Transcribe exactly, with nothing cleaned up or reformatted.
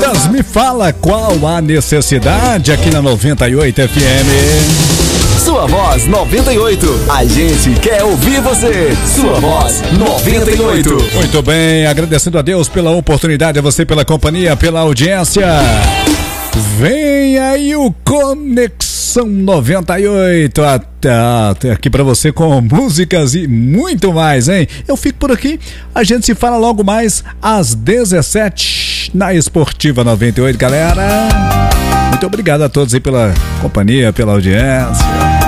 Lucas, me fala qual a necessidade aqui na noventa e oito F M. Sua Voz noventa e oito. A gente quer ouvir você. Sua Voz noventa e oito. Muito bem, agradecendo a Deus pela oportunidade, a você pela companhia, pela audiência. Vem aí o Conexão noventa e oito, até aqui pra você com músicas e muito mais, hein? Eu fico por aqui, a gente se fala logo mais às dezessete na Esportiva noventa e oito, galera. Muito obrigado a todos aí pela companhia, pela audiência.